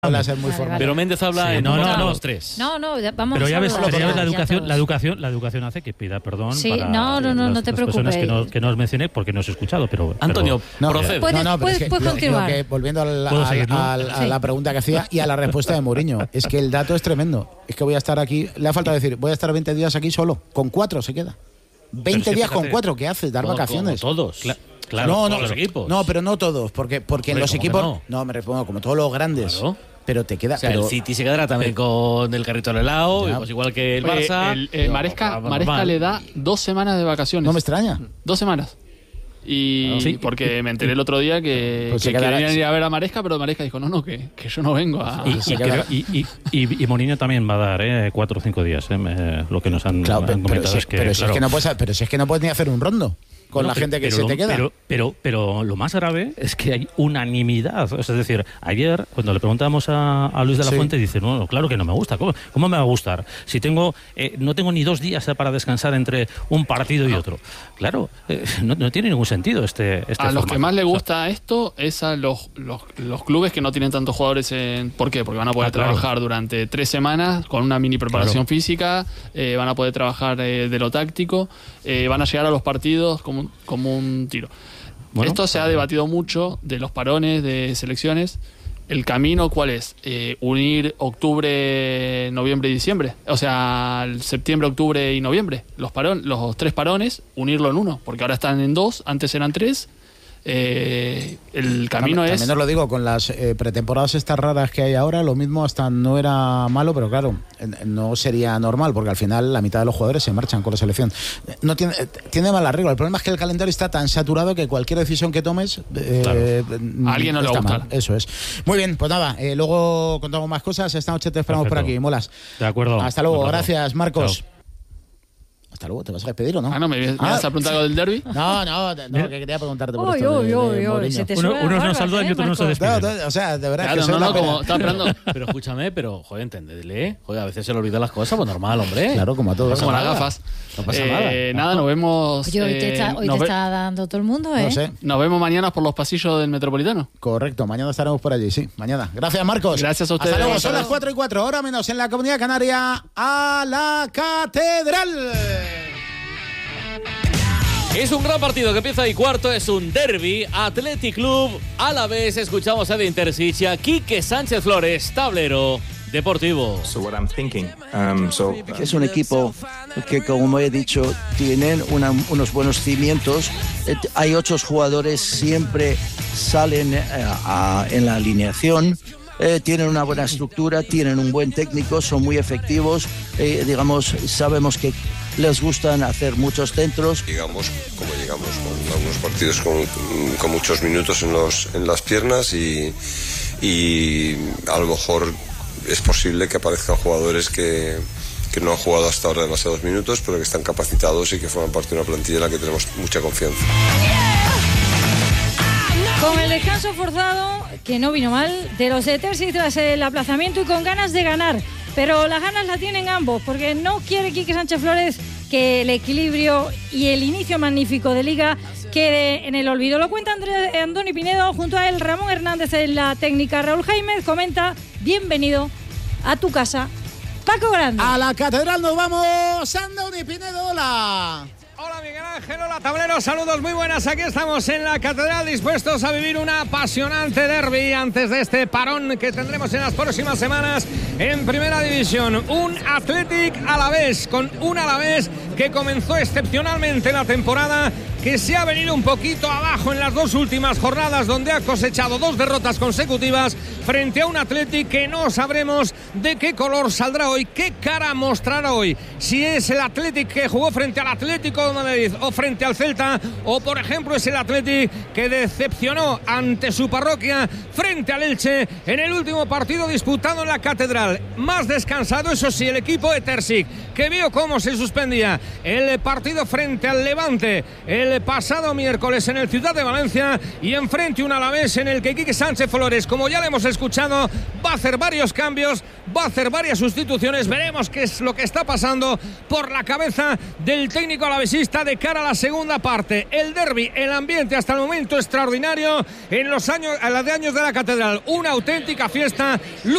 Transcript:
suele ser muy formal. Pero Méndez habla en los tres. No, vamos. Pero ya ves, la educación. educación hace que pida perdón. Sí, para no te preocupes. Las personas que no os mencioné porque no os he escuchado, pero Antonio, procede. Puedes continuar. Volviendo a la pregunta que hacía y a la respuesta de Mourinho, es que el dato es tremendo. Es que voy a estar aquí, le ha faltado decir, voy a estar 20 días aquí solo, con 4 se queda. 20 días con 4, ¿qué haces? Dar vacaciones. Como todos. Claro, todos los equipos. No, pero no todos, porque en los equipos... No, me refiero como todos los grandes. Claro. Pero te queda... O sea, el City se quedará también con el carrito al helado, pues igual que el Barça. Maresca le da 2 semanas de vacaciones. No me extraña. 2 semanas. Y porque me enteré el otro día que querían ir a ver a Maresca, pero Maresca dijo, que yo no vengo a... Y Mourinho también va a dar 4 o 5 días, lo que nos han comentado es que... Pero si es que no puedes ni hacer un rondo con la gente que se te queda. Pero lo más grave es que hay unanimidad. Es decir, ayer, cuando le preguntábamos a Luis de la Fuente, dice, no, claro que no me gusta. ¿Cómo me va a gustar? Si no tengo ni 2 días para descansar entre un partido y otro. Claro, no tiene ningún sentido este a los que más le gusta esto es a los clubes que no tienen tantos jugadores ¿por qué? Porque van a poder trabajar durante 3 semanas con una mini preparación física, van a poder trabajar de lo táctico, van a llegar a los partidos como un tiro. Esto se ha debatido mucho de los parones de selecciones. ¿El camino cuál es? Unir octubre, noviembre y diciembre. O sea, septiembre, octubre y noviembre. Los 3 parones, unirlo en uno. Porque ahora están en 2, antes eran 3. El camino es... También os lo digo, con las pretemporadas estas raras que hay ahora, lo mismo hasta no era malo, pero claro, no sería normal, porque al final la mitad de los jugadores se marchan con la selección. No tiene mal arreglo. El problema es que el calendario está tan saturado que cualquier decisión que tomes a alguien no le gusta. Mal. Eso es. Muy bien, pues nada, luego contamos más cosas. Esta noche te esperamos por aquí, molas. De acuerdo. Hasta luego, gracias, Marcos. Chao. Hasta luego, ¿te vas a despedir o no? ¿Me vas a preguntar algo del derbi? No, que quería preguntarte por esto. Unos nos saludan y otros no se despiden. O sea, de verdad claro, que como estaba esperando. Pero escúchame, entendedle. Joder, a veces se le olvidan las cosas, pues normal, hombre. Claro, como a todos. Como las gafas. No pasa nada. Nada, nos vemos... Oye, hoy te está dando todo el mundo, No sé. Nos vemos mañana por los pasillos del Metropolitano. Correcto, mañana estaremos por allí, sí, mañana. Gracias, Marcos. Gracias a ustedes. Hasta luego, son las 4:04, hora menos en la Comunidad Canaria, a la Catedral. Es un gran partido que empieza ahí cuarto, es un derbi, Athletic Club, Alavés, escuchamos a de Intercity, a Quique Sánchez Flores, tablero deportivo. Es un equipo que, como he dicho, tienen unos buenos cimientos. Hay 8 jugadores, siempre salen en la alineación. Tienen una buena estructura, tienen un buen técnico, son muy efectivos. Sabemos que les gustan hacer muchos centros. Llegamos con algunos partidos con muchos minutos en las piernas y a lo mejor es posible que aparezcan jugadores que no han jugado hasta ahora demasiados minutos, pero que están capacitados y que forman parte de una plantilla en la que tenemos mucha confianza. Con el descanso forzado, que no vino mal, de los de Terzi tras el aplazamiento y con ganas de ganar. Pero las ganas las tienen ambos, porque no quiere Quique Sánchez Flores que el equilibrio y el inicio magnífico de Liga quede en el olvido. Lo cuenta Andoni Pinedo, junto a él Ramón Hernández en la técnica. Raúl Jaime comenta, bienvenido a tu casa, Paco Grande. A la Catedral nos vamos, Andoni Pinedo, hola. Hola Miguel Ángel, hola tablero, saludos muy buenas, aquí estamos en la Catedral dispuestos a vivir un apasionante derbi antes de este parón que tendremos en las próximas semanas en Primera División. Un Athletic Alavés, con un Alavés que comenzó excepcionalmente la temporada, que se ha venido un poquito abajo en las 2 últimas jornadas, donde ha cosechado 2 derrotas consecutivas frente a un Athletic que no sabremos de qué color saldrá hoy, qué cara mostrará hoy, si es el Athletic que jugó frente al Atlético de Madrid o frente al Celta, o por ejemplo es el Athletic que decepcionó ante su parroquia frente al Elche en el último partido disputado en la Catedral. Más descansado, eso sí, el equipo de Terzic, que vio cómo se suspendía el partido frente al Levante el pasado miércoles en el Ciudad de Valencia, y enfrente un Alavés en el que Quique Sánchez Flores, como ya le hemos escuchado, va a hacer varios cambios, va a hacer varias sustituciones. Veremos qué es lo que está pasando por la cabeza del técnico alavesista de cara a la segunda parte. El derbi, el ambiente hasta el momento extraordinario en los años de la Catedral, una auténtica fiesta.